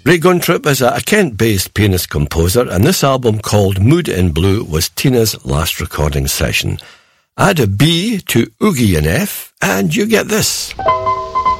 Ray Guntrip is a Kent-based pianist composer, and this album called Mood in Blue was Tina's last recording session. Add a B to Oogie and F, and you get this.